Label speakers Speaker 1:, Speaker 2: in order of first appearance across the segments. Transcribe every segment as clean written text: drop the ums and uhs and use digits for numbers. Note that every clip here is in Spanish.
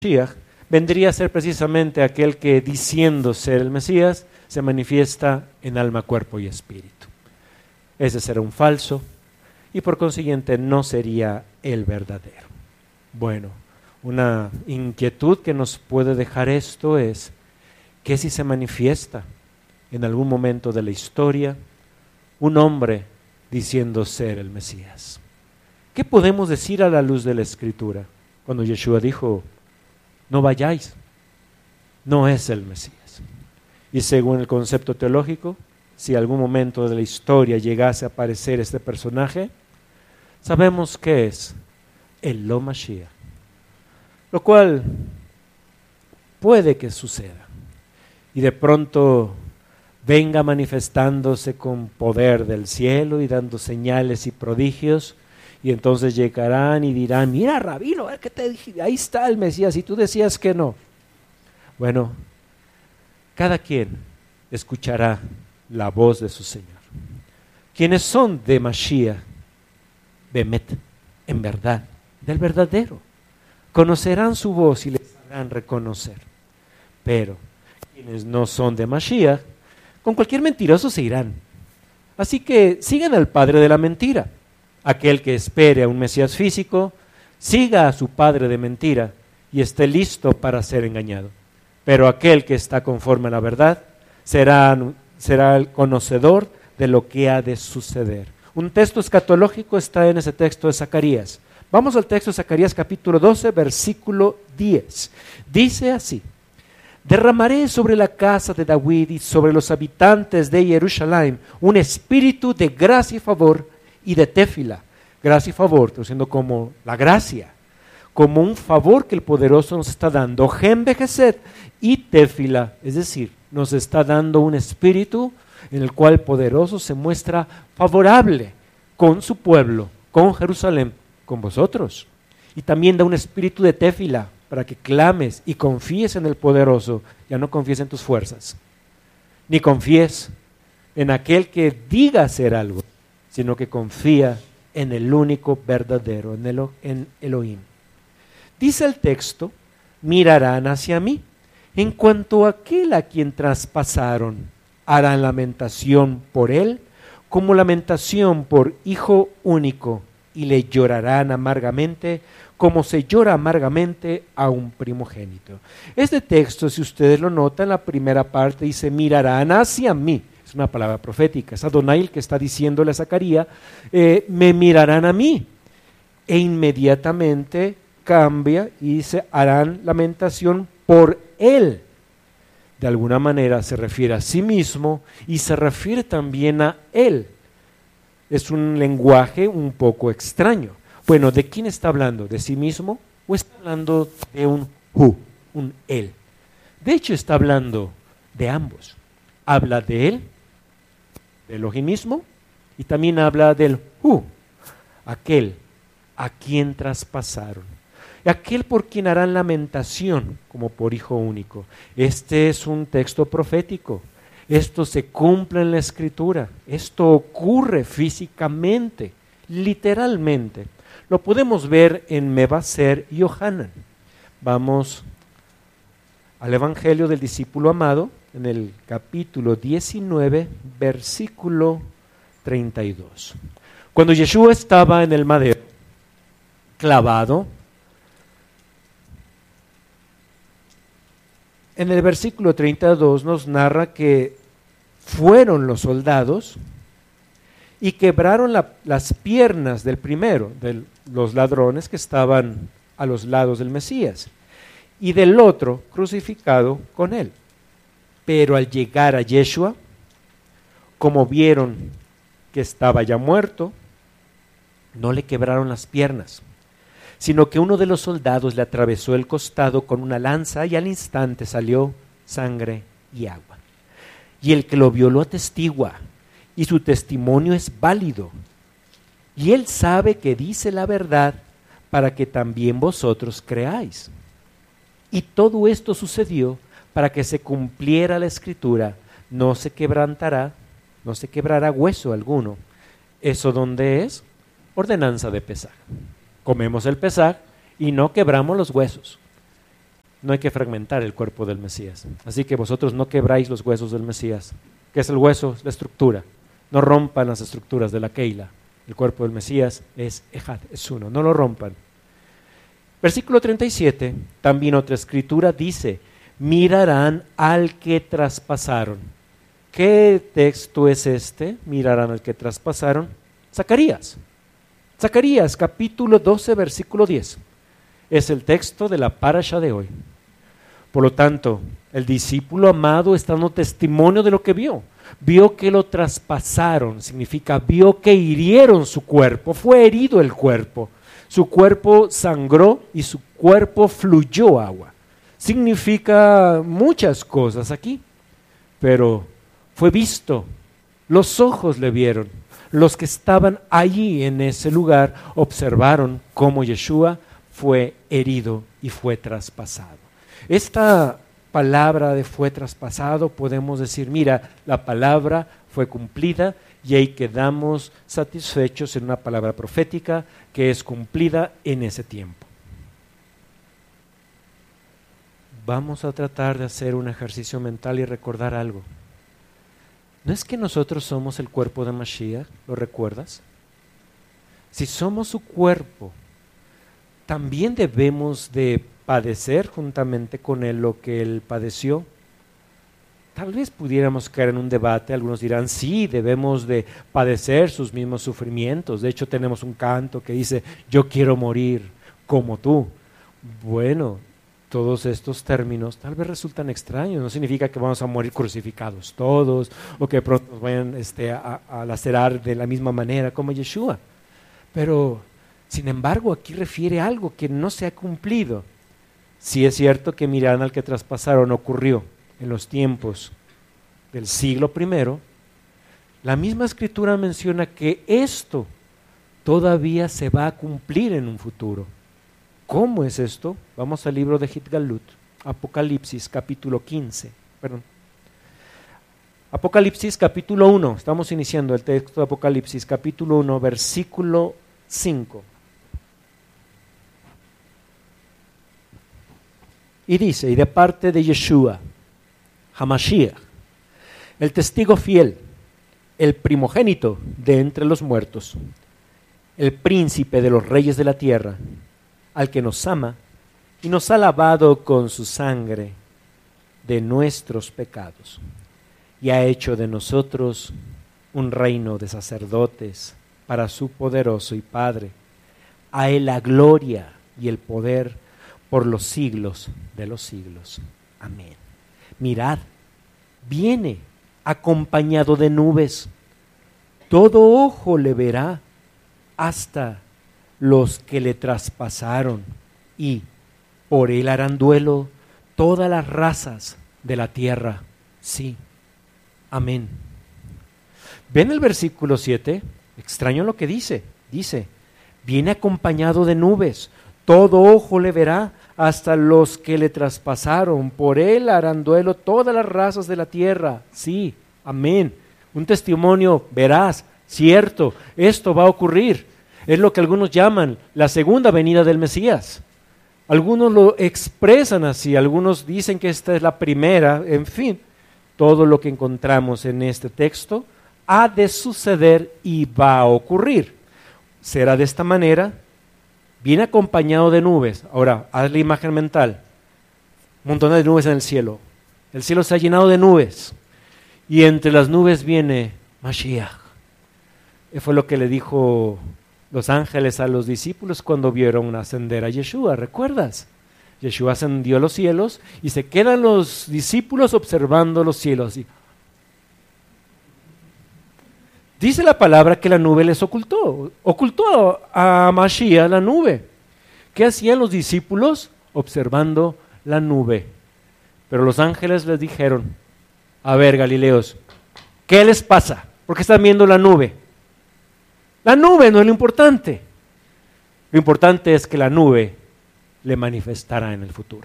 Speaker 1: Mashiach vendría a ser precisamente aquel que, diciendo ser el Mesías, se manifiesta en alma, cuerpo y espíritu. Ese será un falso y por consiguiente no sería el verdadero. Bueno, una inquietud que nos puede dejar esto es que si se manifiesta en algún momento de la historia un hombre diciendo ser el Mesías. ¿Qué podemos decir a la luz de la Escritura? Cuando Yeshua dijo, no vayáis, no es el Mesías. Y según el concepto teológico, si algún momento de la historia llegase a aparecer este personaje, sabemos que es el Lo Mashiach, lo cual puede que suceda y de pronto venga manifestándose con poder del cielo y dando señales y prodigios, y entonces llegarán y dirán, mira Rabino, ¿qué te dije? Ahí está el Mesías y tú decías que no. Bueno, cada quien escuchará la voz de su Señor. Quienes son de Mashiach, Bemet, en verdad, del verdadero, conocerán su voz y les harán reconocer. Pero quienes no son de Mashiach, con cualquier mentiroso se irán. Así que sigan al padre de la mentira. Aquel que espere a un Mesías físico, siga a su padre de mentira y esté listo para ser engañado. Pero aquel que está conforme a la verdad será el conocedor de lo que ha de suceder. Un texto escatológico está en ese texto de Zacarías. Vamos al texto de Zacarías capítulo 12, versículo 10. Dice así: derramaré sobre la casa de David y sobre los habitantes de Jerusalén un espíritu de gracia y favor y de tefila. Gracia y favor, traduciendo como la gracia, como un favor que el poderoso nos está dando. Gem Bejesed y tefila, es decir, nos está dando un espíritu en el cual el poderoso se muestra favorable con su pueblo, con Jerusalén, con vosotros. Y también da un espíritu de tefila para que clames y confíes en el poderoso. Ya no confíes en tus fuerzas, ni confíes en aquel que diga hacer algo, sino que confía en el único verdadero, en Elohim. Dice el texto, mirarán hacia mí. En cuanto a aquel a quien traspasaron, harán lamentación por él, como lamentación por hijo único, y le llorarán amargamente, como se llora amargamente a un primogénito. Este texto, si ustedes lo notan, la primera parte dice, mirarán hacia mí. Es una palabra profética, es Adonai el que está diciéndole a Zacarías, me mirarán a mí. E inmediatamente cambia y dice, harán lamentación por él. De alguna manera se refiere a sí mismo y se refiere también a él. Es un lenguaje un poco extraño. Bueno, ¿de quién está hablando? ¿De sí mismo? ¿O está hablando de un hu, un él? De hecho está hablando de ambos. Habla de él, de Elohim mismo, y también habla del hu, aquel a quien traspasaron. Aquel por quien harán lamentación como por hijo único. Este es un texto profético. Esto se cumple en la Escritura. Esto ocurre físicamente, literalmente. Lo podemos ver en Mebaser y Yohanan. Vamos al Evangelio del discípulo amado, en el capítulo 19, versículo 32. Cuando Yeshua estaba en el madero, clavado, en el versículo 32 nos narra que fueron los soldados y quebraron las piernas del primero, de los ladrones que estaban a los lados del Mesías, y del otro crucificado con él. Pero al llegar a Yeshua, como vieron que estaba ya muerto, no le quebraron las piernas, sino que uno de los soldados le atravesó el costado con una lanza y al instante salió sangre y agua. Y el que lo vio lo atestigua, y su testimonio es válido. Y él sabe que dice la verdad para que también vosotros creáis. Y todo esto sucedió para que se cumpliera la Escritura, no se quebrará hueso alguno. ¿Eso dónde es? Ordenanza de Pesaj. Comemos el Pesaj y no quebramos los huesos. no hay que fragmentar el cuerpo del Mesías. Así que vosotros no quebráis los huesos del Mesías. ¿Qué es el hueso? La estructura. No rompan las estructuras de la Keila. El cuerpo del Mesías es Ejad, es uno. No lo rompan. Versículo 37, también otra escritura dice, mirarán al que traspasaron. ¿Qué texto es este? Mirarán al que traspasaron. Zacarías. Zacarías, capítulo 12, versículo 10. Es el texto de la parasha de hoy. Por lo tanto, el discípulo amado está dando testimonio de lo que vio. Vio que lo traspasaron, significa vio que hirieron su cuerpo, fue herido el cuerpo. Su cuerpo sangró y su cuerpo fluyó agua. Significa muchas cosas aquí, pero fue visto, los ojos le vieron. Los que estaban allí en ese lugar observaron cómo Yeshua fue herido y fue traspasado. Esta palabra de fue traspasado, podemos decir, mira, la palabra fue cumplida y ahí quedamos satisfechos en una palabra profética que es cumplida en ese tiempo. Vamos a tratar de hacer un ejercicio mental y recordar algo. ¿No es que nosotros somos el cuerpo de Mashiach? ¿Lo recuerdas? Si somos su cuerpo, también debemos de padecer juntamente con él lo que él padeció. Tal vez pudiéramos caer en un debate, algunos dirán, sí, debemos de padecer sus mismos sufrimientos. De hecho, tenemos un canto que dice, yo quiero morir como tú. Bueno, todos estos términos tal vez resultan extraños, no significa que vamos a morir crucificados todos o que pronto nos vayan a lacerar de la misma manera como Yeshua. Pero, sin embargo, aquí refiere algo que no se ha cumplido. Sí es cierto que mirarán al que traspasaron ocurrió en los tiempos del siglo I. La misma escritura menciona que esto todavía se va a cumplir en un futuro. ¿Cómo es esto? Vamos al libro de Hitgalut, Apocalipsis capítulo 15. Apocalipsis capítulo 1, estamos iniciando el texto de Apocalipsis capítulo 1, versículo 5. Y dice, y de parte de Yeshua, Hamashiach, el testigo fiel, el primogénito de entre los muertos, el príncipe de los reyes de la tierra, al que nos ama y nos ha lavado con su sangre de nuestros pecados y ha hecho de nosotros un reino de sacerdotes para su poderoso y Padre. A él la gloria y el poder por los siglos de los siglos. Amén. Mirad, viene acompañado de nubes. Todo ojo le verá, hasta los que le traspasaron, y por él harán duelo todas las razas de la tierra. Sí. Amén. ¿Ven el versículo 7? Extraño lo que dice. Dice, viene acompañado de nubes. Todo ojo le verá, hasta los que le traspasaron. Por él harán duelo todas las razas de la tierra. Sí. Amén. Un testimonio veraz, cierto. Esto va a ocurrir. Es lo que algunos llaman la segunda venida del Mesías. Algunos lo expresan así, algunos dicen que esta es la primera. En fin, todo lo que encontramos en este texto ha de suceder y va a ocurrir. Será de esta manera, viene acompañado de nubes. Ahora, haz la imagen mental. Un montón de nubes en el cielo. El cielo se ha llenado de nubes. Y entre las nubes viene Mashiach. Fue lo que le dijo los ángeles a los discípulos cuando vieron ascender a Yeshua, ¿recuerdas? Yeshua ascendió a los cielos y se quedan los discípulos observando los cielos. Y dice la palabra que la nube les ocultó a Mashiach la nube. ¿Qué hacían los discípulos? Observando la nube. Pero los ángeles les dijeron, a ver, Galileos, ¿qué les pasa? ¿Por qué están viendo la nube? La nube no es lo importante. Lo importante es que la nube le manifestará en el futuro.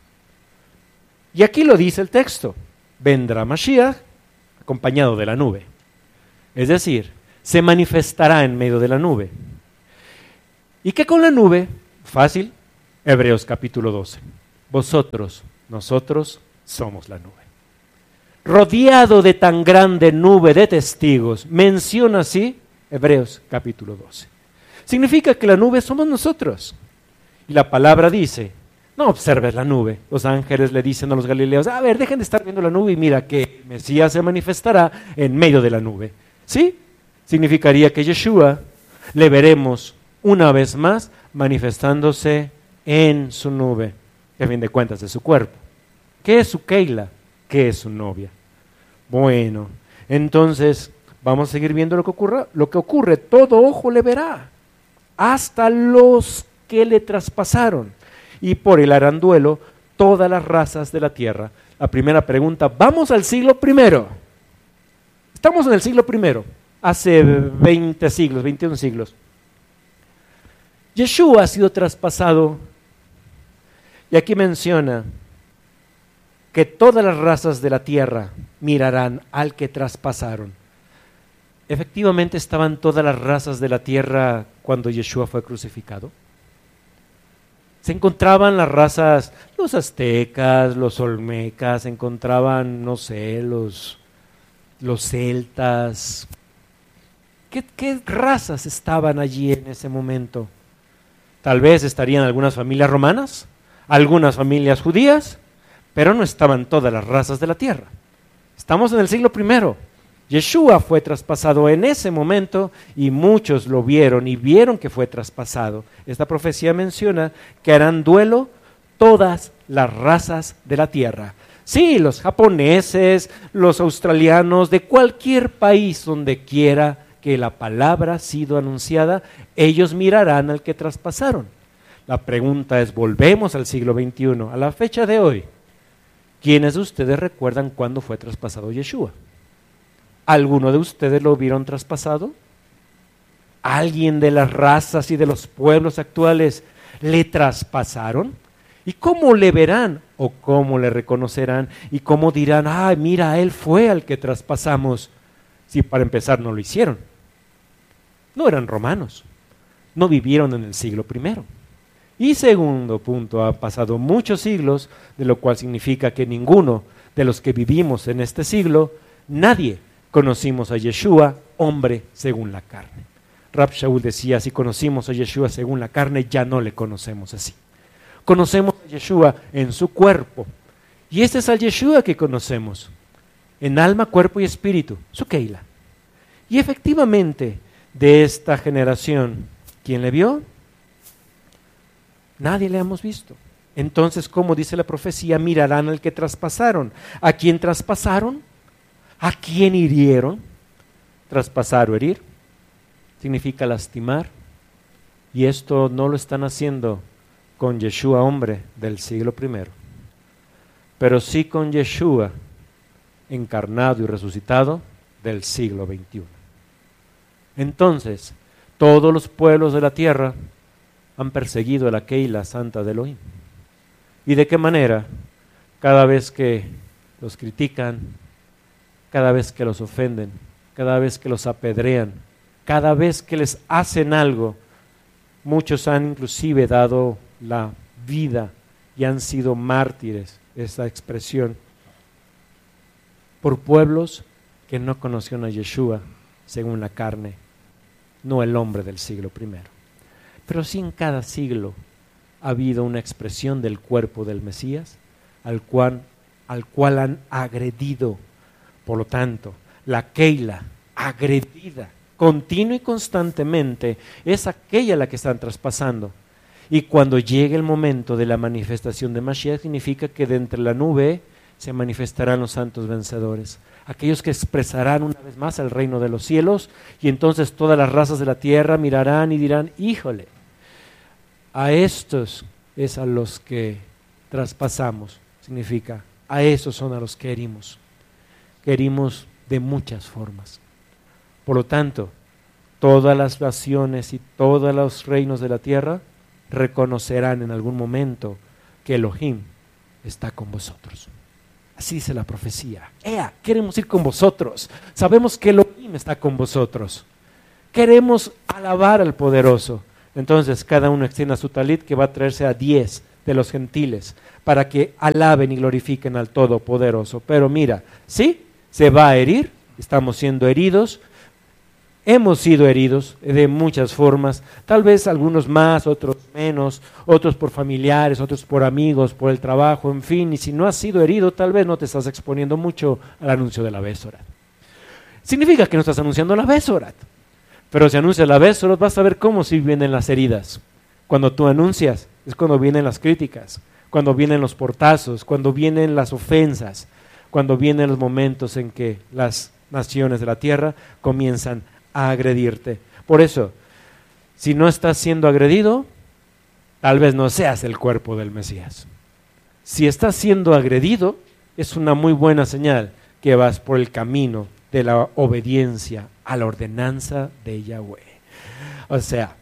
Speaker 1: Y aquí lo dice el texto. Vendrá Mashiach acompañado de la nube. Es decir, se manifestará en medio de la nube. ¿Y qué con la nube? Fácil. Hebreos capítulo 12. vosotros, nosotros somos la nube. Rodeado de tan grande nube de testigos, menciona así Hebreos capítulo 12. Significa que la nube somos nosotros. Y la palabra dice, no observes la nube. Los ángeles le dicen a los galileos, a ver, dejen de estar viendo la nube y mira que el Mesías se manifestará en medio de la nube. ¿Sí? Significaría que Yeshua le veremos una vez más manifestándose en su nube, que a fin de cuentas de su cuerpo. ¿Qué es su Keila? ¿Qué es su novia? Bueno, entonces vamos a seguir viendo lo que ocurre. Todo ojo le verá, hasta los que le traspasaron. Y por él harán duelo todas las razas de la tierra. La primera pregunta, vamos al siglo I. Estamos en el siglo I, hace 20 siglos, 21 siglos. Yeshua ha sido traspasado, y aquí menciona que todas las razas de la tierra mirarán al que traspasaron. Efectivamente estaban todas las razas de la tierra cuando Yeshua fue crucificado. Se encontraban las razas, los aztecas, los olmecas, se encontraban, no sé, los celtas. ¿Qué razas estaban allí en ese momento? Tal vez estarían algunas familias romanas, algunas familias judías, pero no estaban todas las razas de la tierra. Estamos en el siglo I. Yeshua fue traspasado en ese momento y muchos lo vieron y vieron que fue traspasado. Esta profecía menciona que harán duelo todas las razas de la tierra. Sí, los japoneses, los australianos, de cualquier país donde quiera que la palabra ha sido anunciada, ellos mirarán al que traspasaron. La pregunta es, volvemos al siglo XXI, a la fecha de hoy. ¿Quiénes de ustedes recuerdan cuándo fue traspasado Yeshua? ¿Alguno de ustedes lo vieron traspasado? ¿Alguien de las razas y de los pueblos actuales le traspasaron? ¿Y cómo le verán o cómo le reconocerán? ¿Y cómo dirán, mira, él fue al que traspasamos? Si para empezar no lo hicieron. No eran romanos, no vivieron en el siglo I. Y segundo punto, ha pasado muchos siglos, de lo cual significa que ninguno de los que vivimos en este siglo, nadie conocimos a Yeshua, hombre según la carne. Rab Shaul decía, si conocimos a Yeshua según la carne, ya no le conocemos así. Conocemos a Yeshua en su cuerpo. Y este es el Yeshua que conocemos, en alma, cuerpo y espíritu, su Keila. Y efectivamente, de esta generación, ¿quién le vio? Nadie le hemos visto. Entonces, como dice la profecía, mirarán al que traspasaron. ¿A quién traspasaron? ¿A quién hirieron? Traspasar o herir significa lastimar. Y esto no lo están haciendo con Yeshua, hombre del siglo I, pero sí con Yeshua, encarnado y resucitado del siglo XXI. Entonces, todos los pueblos de la tierra han perseguido a la Keila santa de Elohim. ¿Y de qué manera? Cada vez que los critican, cada vez que los ofenden, cada vez que los apedrean, cada vez que les hacen algo, muchos han inclusive dado la vida y han sido mártires, esa expresión, por pueblos que no conocieron a Yeshua según la carne, no el hombre del siglo I. Pero sí en cada siglo ha habido una expresión del cuerpo del Mesías al cual han agredido. Por lo tanto, la Keila agredida continua y constantemente es aquella a la que están traspasando. Y cuando llegue el momento de la manifestación de Mashiach, significa que de entre la nube se manifestarán los santos vencedores, aquellos que expresarán una vez más el reino de los cielos, y entonces todas las razas de la tierra mirarán y dirán, híjole, a estos es a los que traspasamos, significa, a esos son a los que herimos. Que herimos de muchas formas. Por lo tanto, todas las naciones y todos los reinos de la tierra reconocerán en algún momento que Elohim está con vosotros. Así dice la profecía. Queremos ir con vosotros. Sabemos que Elohim está con vosotros. Queremos alabar al poderoso. Entonces cada uno extienda su talit, que va a traerse a 10 de los gentiles, para que alaben y glorifiquen al Todopoderoso. Pero mira, sí, se va a herir, estamos siendo heridos, hemos sido heridos de muchas formas, tal vez algunos más, otros menos, otros por familiares, otros por amigos, por el trabajo, en fin, y si no has sido herido, tal vez no te estás exponiendo mucho al anuncio de la Besorat. Significa que no estás anunciando la Besorat, pero si anuncias la Besorat vas a ver cómo si vienen las heridas. Cuando tú anuncias es cuando vienen las críticas, cuando vienen los portazos, cuando vienen las ofensas, cuando vienen los momentos en que las naciones de la tierra comienzan a agredirte. Por eso, si no estás siendo agredido, tal vez no seas el cuerpo del Mesías. Si estás siendo agredido, es una muy buena señal que vas por el camino de la obediencia a la ordenanza de Yahweh. O sea,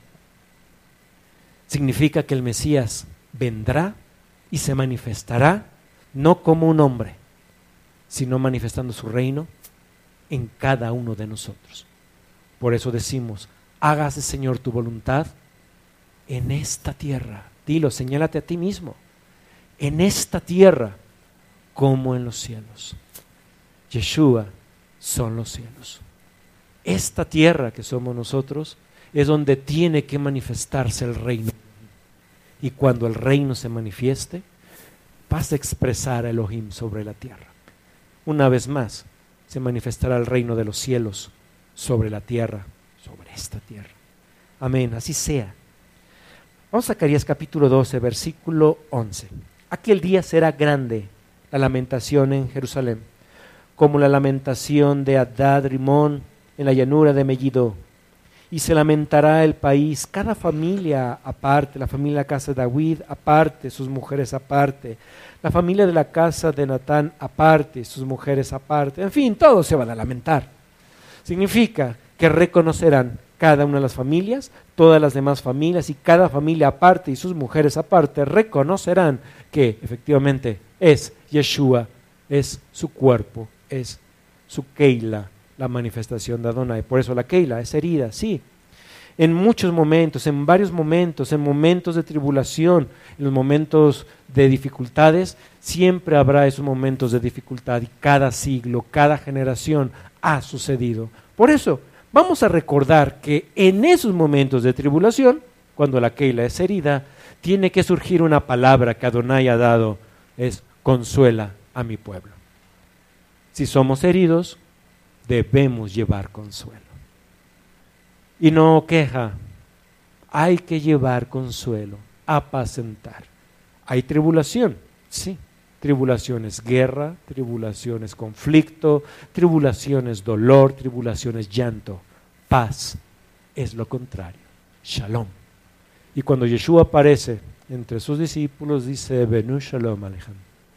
Speaker 1: significa que el Mesías vendrá y se manifestará no como un hombre, sino manifestando su reino en cada uno de nosotros. Por eso decimos, hágase Señor tu voluntad en esta tierra. Dilo, señálate a ti mismo. En esta tierra como en los cielos. Yeshua son los cielos. Esta tierra que somos nosotros es donde tiene que manifestarse el reino. Y cuando el reino se manifieste, vas a expresar a Elohim sobre la tierra. Una vez más, se manifestará el reino de los cielos sobre la tierra, sobre esta tierra. Amén, así sea. Vamos a Zacarías capítulo 12, versículo 11. Aquel día será grande la lamentación en Jerusalén, como la lamentación de Hadad Rimón en la llanura de Megiddo. Y se lamentará el país, cada familia aparte, la familia de la casa de David aparte, sus mujeres aparte, la familia de la casa de Natán aparte, sus mujeres aparte, en fin, todos se van a lamentar. Significa que reconocerán cada una de las familias, todas las demás familias y cada familia aparte y sus mujeres aparte reconocerán que efectivamente es Yeshua, es su cuerpo, es su Keila, la manifestación de Adonai. Por eso la Keila es herida, sí. En muchos momentos, en varios momentos, en momentos de tribulación, en los momentos de dificultades, siempre habrá esos momentos de dificultad y cada siglo, cada generación ha sucedido. Por eso, vamos a recordar que en esos momentos de tribulación, cuando la Keila es herida, tiene que surgir una palabra que Adonai ha dado, es consuela a mi pueblo. Si somos heridos, debemos llevar consuelo. Y no queja, hay que llevar consuelo, apacentar. ¿Hay tribulación? Sí. Tribulaciones guerra, tribulaciones conflicto, tribulaciones dolor, tribulaciones llanto. Paz es lo contrario, shalom. Y cuando Yeshua aparece entre sus discípulos, dice, Benu shalom aleichem.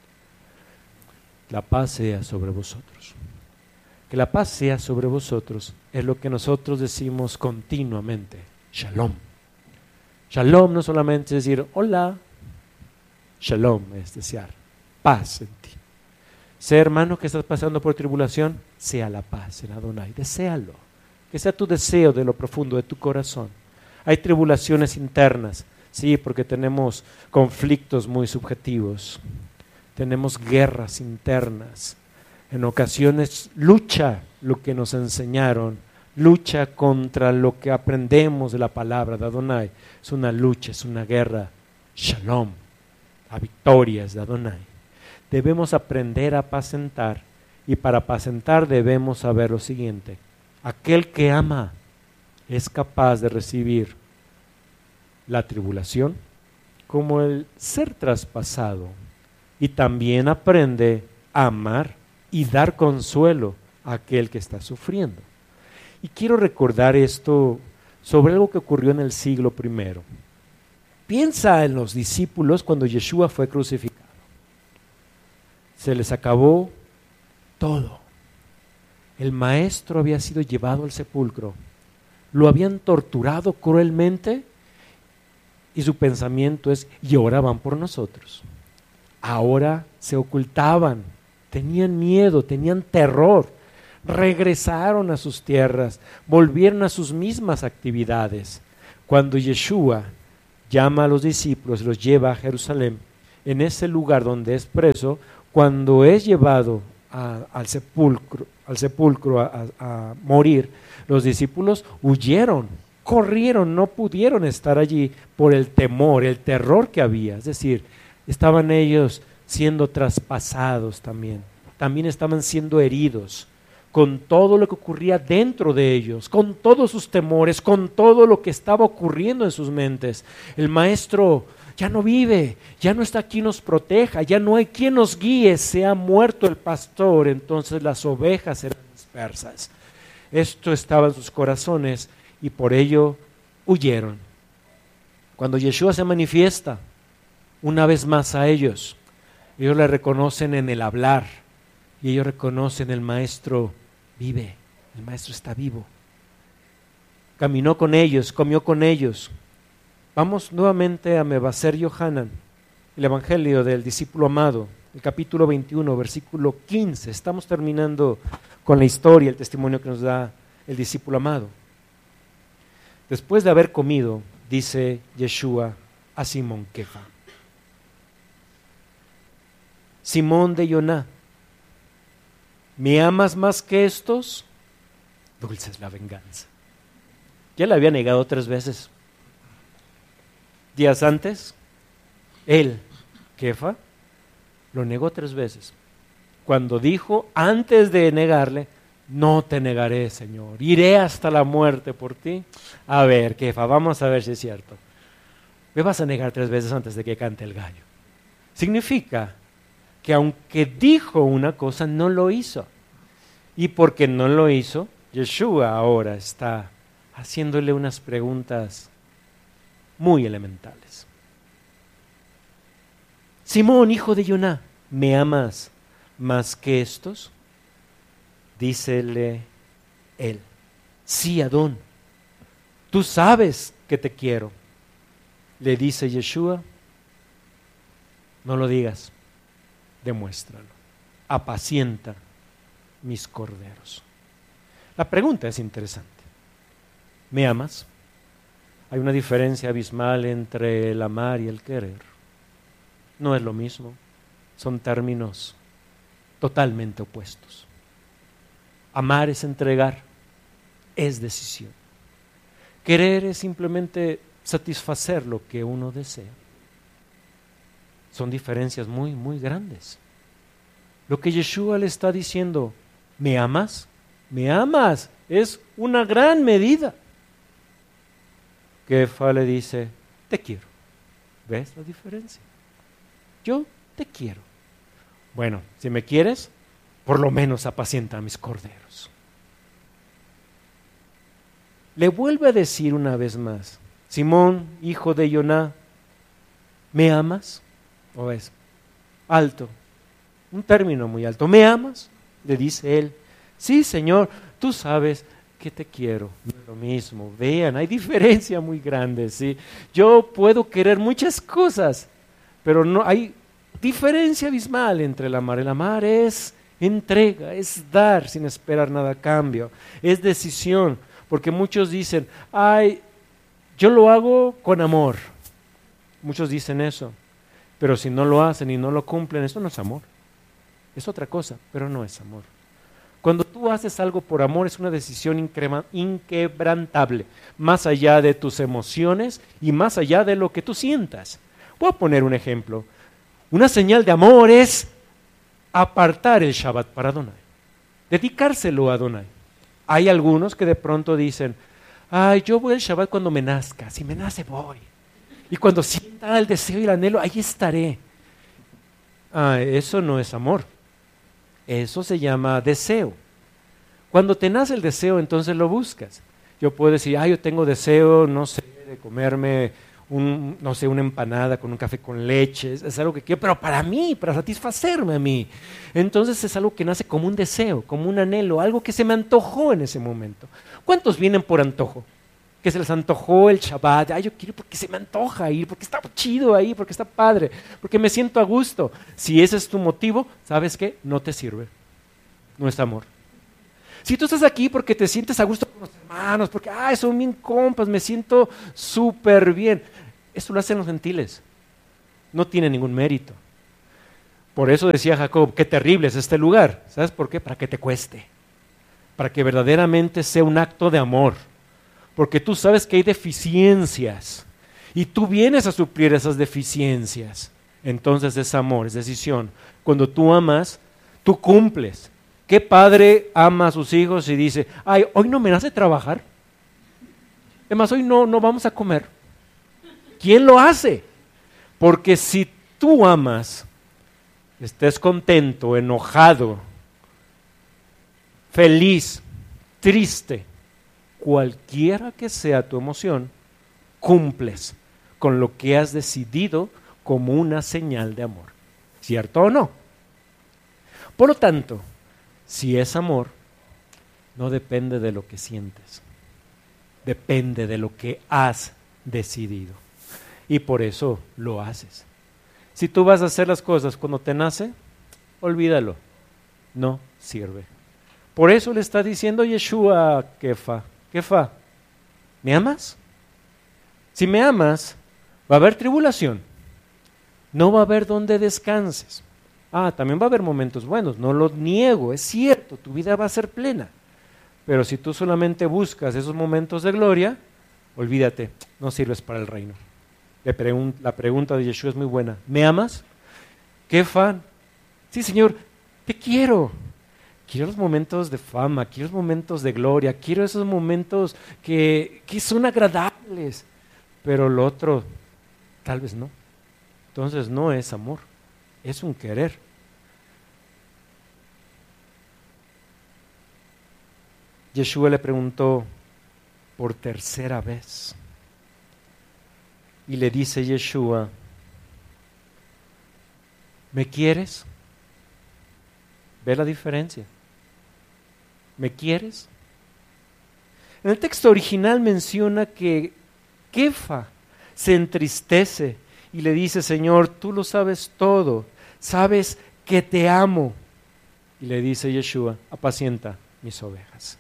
Speaker 1: La paz sea sobre vosotros. Que la paz sea sobre vosotros es lo que nosotros decimos continuamente, shalom. Shalom no solamente es decir hola, shalom es desear paz en ti. Sé, hermano, que estás pasando por tribulación, sea la paz en Adonai, deséalo, que sea tu deseo de lo profundo de tu corazón. Hay tribulaciones internas, sí, porque tenemos conflictos muy subjetivos, tenemos guerras internas. En ocasiones lucha lo que nos enseñaron, lucha contra lo que aprendemos de la palabra de Adonai. Es una lucha, es una guerra. Shalom, la victoria es de Adonai. Debemos aprender a apacentar, y para apacentar debemos saber lo siguiente: aquel que ama es capaz de recibir la tribulación como el ser traspasado, y también aprende a amar y dar consuelo a aquel que está sufriendo. Y quiero recordar esto sobre algo que ocurrió en el siglo I. Piensa en los discípulos cuando Yeshua fue crucificado. Se les acabó todo. El maestro había sido llevado al sepulcro. Lo habían torturado cruelmente y su pensamiento es, y oraban por nosotros. Ahora se ocultaban. Tenían miedo, tenían terror, regresaron a sus tierras, volvieron a sus mismas actividades. Cuando Yeshua llama a los discípulos, los lleva a Jerusalén. En ese lugar donde es preso, cuando es llevado al sepulcro a morir, los discípulos huyeron, corrieron, no pudieron estar allí por el temor, el terror que había. Es decir, estaban ellos siendo traspasados también estaban siendo heridos con todo lo que ocurría dentro de ellos, con todos sus temores, con todo lo que estaba ocurriendo en sus mentes. El maestro ya no vive, ya no está quien nos proteja, ya no hay quien nos guíe, se ha muerto el pastor, entonces las ovejas serán dispersas. Esto estaba en sus corazones y por ello huyeron. Cuando Yeshua se manifiesta una vez más a ellos le reconocen en el hablar y ellos reconocen el maestro vive, el maestro está vivo. Caminó con ellos, comió con ellos. Vamos nuevamente a Mevaser Yohanan, el evangelio del discípulo amado, el capítulo 21, versículo 15. Estamos terminando con la historia, el testimonio que nos da el discípulo amado. Después de haber comido, dice Yeshua a Simón Kefa: Simón de Yoná, ¿me amas más que estos? Dulce es la venganza. Ya le había negado 3 veces. Días antes, él, Kefa, lo negó 3 veces. Cuando dijo, antes de negarle, no te negaré, Señor, iré hasta la muerte por ti. A ver, Kefa, vamos a ver si es cierto. Me vas a negar 3 veces antes de que cante el gallo. Significa que aunque dijo una cosa, no lo hizo. Y porque no lo hizo, Yeshua ahora está haciéndole unas preguntas muy elementales. Simón, hijo de Yoná, ¿me amas más que estos? Dícele él: sí, Adón, tú sabes que te quiero. Le dice Yeshua: no lo digas, demuéstralo, apacienta mis corderos. La pregunta es interesante. ¿Me amas? Hay una diferencia abismal entre el amar y el querer. No es lo mismo, son términos totalmente opuestos. Amar es entregar, es decisión. Querer es simplemente satisfacer lo que uno desea. Son diferencias muy, muy grandes. Lo que Yeshua le está diciendo, ¿me amas? ¿Me amas? Es una gran medida. Kefa le dice, te quiero. ¿Ves la diferencia? Yo te quiero. Bueno, si me quieres, por lo menos apacienta a mis corderos. Le vuelve a decir una vez más, Simón, hijo de Yoná, ¿me amas? ¿O es alto? Un término muy alto. ¿Me amas? Le dice él. Sí, Señor, tú sabes que te quiero. No es lo mismo. Vean, hay diferencia muy grande, ¿sí? Yo puedo querer muchas cosas, pero no hay diferencia abismal entre el amar. El amar es entrega, es dar sin esperar nada a cambio, es decisión, porque muchos dicen, ay, yo lo hago con amor. Muchos dicen eso, pero si no lo hacen y no lo cumplen, eso no es amor. Es otra cosa, pero no es amor. Cuando tú haces algo por amor es una decisión inquebrantable, más allá de tus emociones y más allá de lo que tú sientas. Voy a poner un ejemplo. Una señal de amor es apartar el Shabbat para Adonai, dedicárselo a Adonai. Hay algunos que de pronto dicen, ay, yo voy al Shabbat cuando me nazca, si me nace voy. Y cuando sienta el deseo y el anhelo, ahí estaré. Eso no es amor. Eso se llama deseo. Cuando te nace el deseo, entonces lo buscas. Yo puedo decir, yo tengo deseo, no sé, de comerme una empanada con un café con leche, es algo que quiero, pero para mí, para satisfacerme a mí. Entonces es algo que nace como un deseo, como un anhelo, algo que se me antojó en ese momento. ¿Cuántos vienen por antojo? Que se les antojó el Shabbat, yo quiero ir porque se me antoja ir, porque está chido ahí, porque está padre, porque me siento a gusto. Si ese es tu motivo, ¿sabes qué? No te sirve, no es amor. Si tú estás aquí porque te sientes a gusto con los hermanos, porque son bien compas, me siento súper bien, Eso lo hacen los gentiles. No tiene ningún mérito. Por eso decía Jacob, qué terrible es este lugar. ¿Sabes por qué? Para que te cueste. Para que verdaderamente sea un acto de amor. Porque tú sabes que hay deficiencias. Y tú vienes a suplir esas deficiencias. Entonces es amor, es decisión. Cuando tú amas, tú cumples. ¿Qué padre ama a sus hijos y dice, ay, hoy no me nace trabajar? Además, hoy no vamos a comer. ¿Quién lo hace? Porque si tú amas, estés contento, enojado, feliz, triste, cualquiera que sea tu emoción, cumples con lo que has decidido como una señal de amor. ¿Cierto o no? Por lo tanto, si es amor, no depende de lo que sientes, depende de lo que has decidido. Y por eso lo haces. Si tú vas a hacer las cosas cuando te nace, olvídalo, no sirve. Por eso le está diciendo Yeshua a Kefa, Kefa, ¿me amas? Si me amas, va a haber tribulación, no va a haber donde descanses. También va a haber momentos buenos, no lo niego, es cierto, tu vida va a ser plena. Pero si tú solamente buscas esos momentos de gloria, olvídate, no sirves para el reino. La pregunta de Yeshua es muy buena. ¿Me amas? Kefa, sí, Señor, te quiero. Quiero los momentos de fama, quiero los momentos de gloria, quiero esos momentos que son agradables. Pero lo otro, tal vez no. Entonces no es amor, es un querer. Yeshua le preguntó por tercera vez. Y le dice Yeshua, ¿me quieres? ¿Ve la diferencia? ¿Me quieres? En el texto original menciona que Kefa se entristece y le dice, Señor, tú lo sabes todo, sabes que te amo. Y le dice Yeshua, apacienta mis ovejas.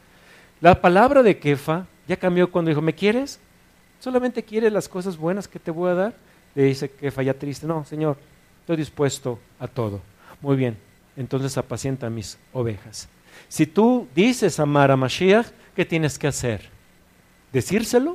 Speaker 1: La palabra de Kefa ya cambió cuando dijo, ¿me quieres? ¿Solamente quieres las cosas buenas que te voy a dar? Le dice Kefa ya triste, no, Señor, estoy dispuesto a todo. Muy bien, entonces apacienta mis ovejas. Si tú dices amar a Mashiach, ¿qué tienes que hacer? ¿Decírselo?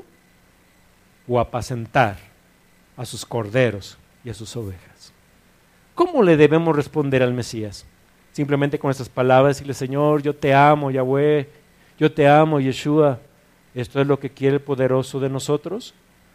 Speaker 1: ¿O apacentar a sus corderos y a sus ovejas? ¿Cómo le debemos responder al Mesías? Simplemente con estas palabras, decirle, Señor, yo te amo, Yahweh, yo te amo, Yeshua. ¿Esto es lo que quiere el poderoso de nosotros?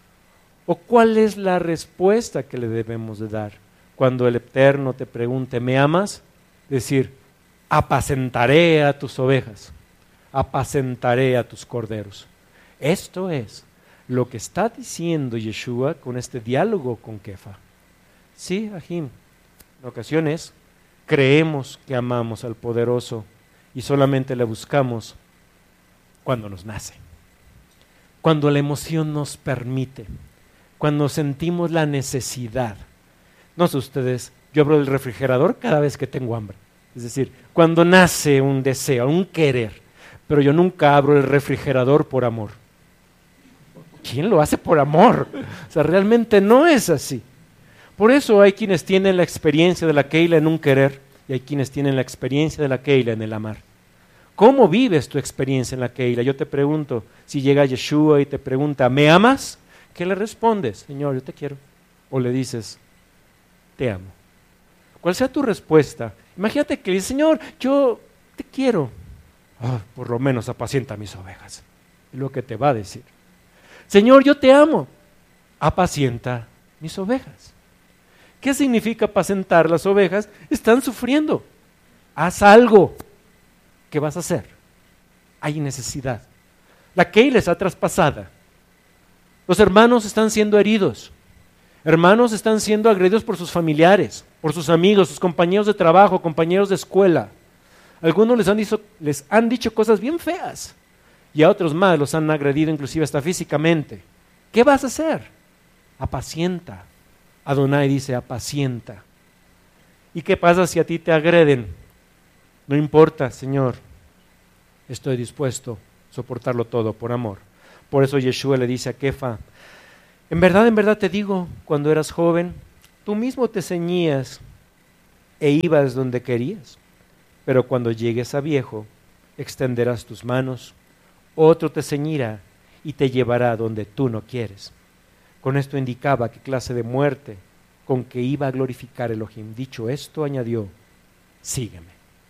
Speaker 1: ¿O cuál es la respuesta que le debemos de dar? Cuando el Eterno te pregunte, ¿me amas? Decir, apacentaré a tus ovejas, apacentaré a tus corderos. Esto es lo que está diciendo Yeshua con este diálogo con Kefa. Sí, Ajim, en ocasiones creemos que amamos al poderoso y solamente le buscamos cuando nos nace. Cuando la emoción nos permite, cuando sentimos la necesidad. No sé ustedes, yo abro el refrigerador cada vez que tengo hambre. Es decir, cuando nace un deseo, un querer, pero yo nunca abro el refrigerador por amor. ¿Quién lo hace por amor? O sea, realmente no es así. Por eso hay quienes tienen la experiencia de la Keila en un querer y hay quienes tienen la experiencia de la Keila en el amar. ¿Cómo vives tu experiencia en la Keila? Yo te pregunto, si llega Yeshua y te pregunta, ¿me amas? ¿Qué le respondes? Señor, yo te quiero. O le dices, te amo. ¿Cuál sea tu respuesta? Imagínate que le dices, Señor, yo te quiero. Por lo menos apacienta mis ovejas. Es lo que te va a decir. Señor, yo te amo. Apacienta mis ovejas. ¿Qué significa apacentar las ovejas? Están sufriendo. Haz algo. ¿Qué vas a hacer? Hay necesidad. La Keila está traspasada. Los hermanos están siendo heridos. Hermanos están siendo agredidos por sus familiares, por sus amigos, sus compañeros de trabajo, compañeros de escuela. Algunos les han dicho cosas bien feas y a otros más los han agredido inclusive hasta físicamente. ¿Qué vas a hacer? Apacienta. Adonai dice apacienta. ¿Y qué pasa si a ti te agreden? No importa, Señor, estoy dispuesto a soportarlo todo por amor. Por eso Yeshua le dice a Kefa, en verdad te digo, cuando eras joven, tú mismo te ceñías e ibas donde querías, pero cuando llegues a viejo, extenderás tus manos, otro te ceñirá y te llevará donde tú no quieres. Con esto indicaba qué clase de muerte con que iba a glorificar Elohim. Dicho esto, añadió, sígueme.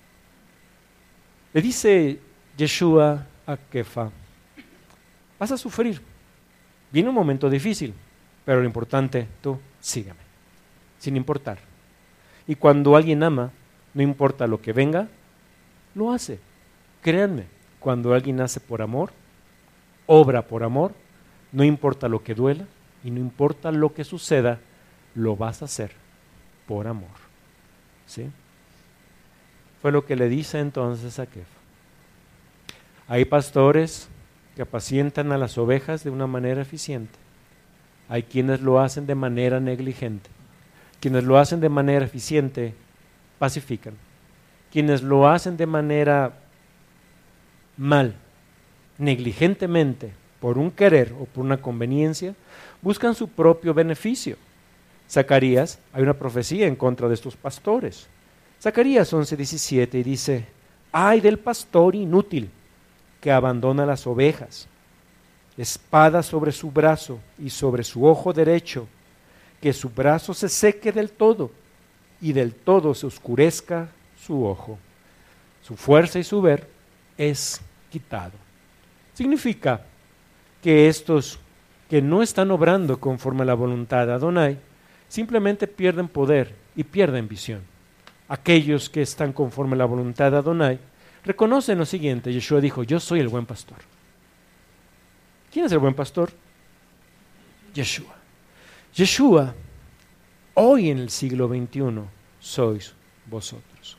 Speaker 1: Le dice Yeshua a Kefa, vas a sufrir, viene un momento difícil, pero lo importante, tú sígueme, sin importar. Y cuando alguien ama, no importa lo que venga, lo hace. Créanme, cuando alguien hace por amor, obra por amor, no importa lo que duela y no importa lo que suceda, lo vas a hacer por amor. ¿Sí? Fue lo que le dice entonces a Kefa. Hay pastores que apacientan a las ovejas de una manera eficiente. Hay quienes lo hacen de manera negligente. Quienes lo hacen de manera eficiente, pacifican. Quienes lo hacen de manera mal, negligentemente, por un querer o por una conveniencia, buscan su propio beneficio. Zacarías, hay una profecía en contra de estos pastores. Zacarías 11:17 y dice, ay del pastor inútil que abandona las ovejas, espada sobre su brazo y sobre su ojo derecho, que su brazo se seque del todo y del todo se oscurezca su ojo. Su fuerza y su ver es quitado. Significa que estos que no están obrando conforme a la voluntad de Adonai, simplemente pierden poder y pierden visión. Aquellos que están conforme a la voluntad de Adonai, reconocen lo siguiente. Yeshua dijo, yo soy el buen pastor. ¿Quién es el buen pastor? Yeshua. Yeshua, hoy en el siglo XXI, sois vosotros.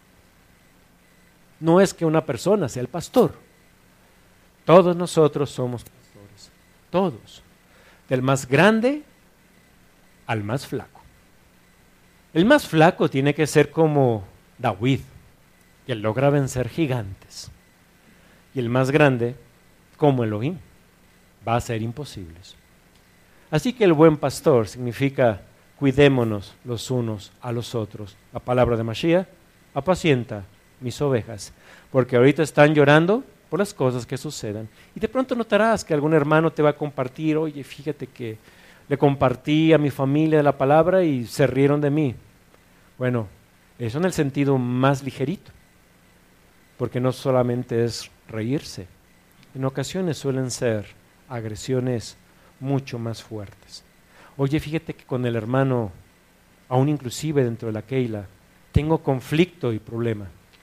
Speaker 1: No es que una persona sea el pastor. Todos nosotros somos pastores. Todos. Del más grande al más flaco. El más flaco tiene que ser como David, que logra vencer gigantes. Y el más grande, como Elohim, va a ser imposibles. Así que el buen pastor significa cuidémonos los unos a los otros. La palabra de Mashiach, apacienta mis ovejas, porque ahorita están llorando por las cosas que sucedan. Y de pronto notarás que algún hermano te va a compartir, oye, fíjate que le compartí a mi familia la palabra y se rieron de mí. Bueno, eso en el sentido más ligerito, porque no solamente es reírse, en ocasiones suelen ser agresiones mucho más fuertes. Oye, fíjate que con el hermano, aún inclusive dentro de la Keila, tengo conflicto y problema.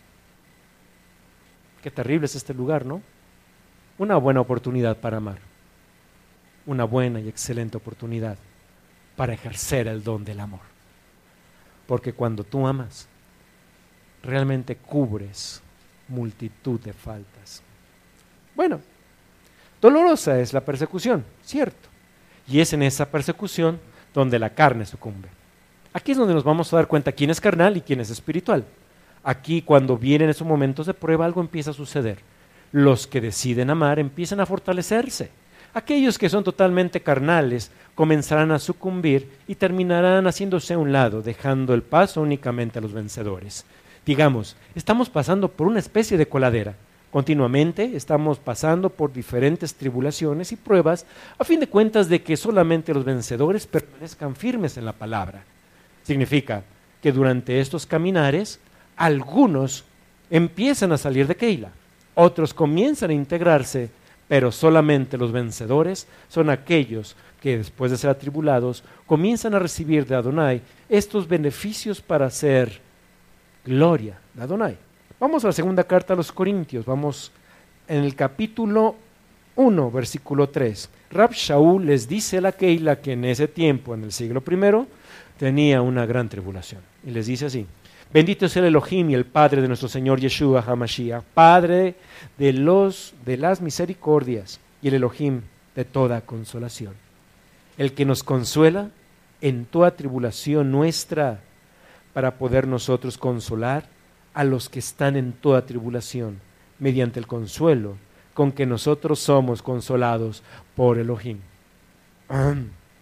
Speaker 1: Qué terrible es este lugar, ¿no? Una buena oportunidad para amar. Una buena y excelente oportunidad para ejercer el don del amor. Porque cuando tú amas, realmente cubres multitud de faltas. Bueno, dolorosa es la persecución, cierto. Y es en esa persecución donde la carne sucumbe. Aquí es donde nos vamos a dar cuenta quién es carnal y quién es espiritual. Aquí, cuando vienen esos momentos de prueba, algo empieza a suceder. Los que deciden amar empiezan a fortalecerse. Aquellos que son totalmente carnales comenzarán a sucumbir y terminarán haciéndose a un lado, dejando el paso únicamente a los vencedores. Digamos, estamos pasando por una especie de coladera. Continuamente estamos pasando por diferentes tribulaciones y pruebas a fin de cuentas de que solamente los vencedores permanezcan firmes en la palabra. Significa que durante estos caminares algunos empiezan a salir de Keila, otros comienzan a integrarse, pero solamente los vencedores son aquellos que después de ser atribulados comienzan a recibir de Adonai estos beneficios para hacer gloria de Adonai. Vamos a la segunda carta a los Corintios, vamos en el capítulo 1, versículo 3. Rab Shaul les dice a la Keila que en ese tiempo, en el siglo I, tenía una gran tribulación. Y les dice así: bendito sea el Elohim y el Padre de nuestro Señor Yeshua HaMashiach, Padre de las misericordias y el Elohim de toda consolación. El que nos consuela en toda tribulación nuestra, para poder nosotros consolar a los que están en toda tribulación, mediante el consuelo con que nosotros somos consolados por Elohim.